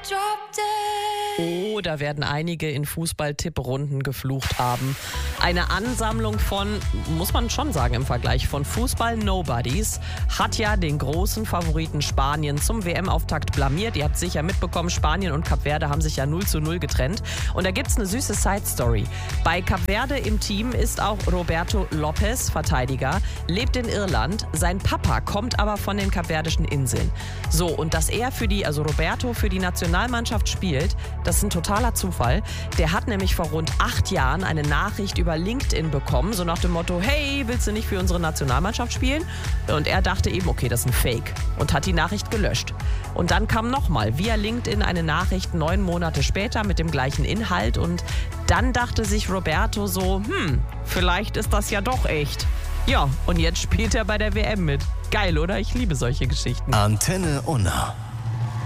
Oh, da werden einige in Fußball-Tipprunden geflucht haben. Eine Ansammlung von, muss man schon sagen im Vergleich, von Fußball-Nobodies hat ja den großen Favoriten Spanien zum WM-Auftakt blamiert. Ihr habt sicher mitbekommen, Spanien und Kap Verde haben sich ja 0:0 getrennt. Und da gibt's eine süße Side-Story. Bei Kap Verde im Team ist auch Roberto Lopez, Verteidiger, lebt in Irland. Sein Papa kommt aber von den kapverdischen Inseln. So, und dass er Roberto für die Nationalmannschaft spielt, das ist ein totaler Zufall. Der hat nämlich vor rund 8 Jahren eine Nachricht über LinkedIn bekommen, so nach dem Motto, hey, willst du nicht für unsere Nationalmannschaft spielen? Und er dachte eben, okay, das ist ein Fake und hat die Nachricht gelöscht. Und dann kam nochmal via LinkedIn eine Nachricht 9 Monate später mit dem gleichen Inhalt und dann dachte sich Roberto so, vielleicht ist das ja doch echt. Ja, und jetzt spielt er bei der WM mit. Geil, oder? Ich liebe solche Geschichten. Antenne Unna.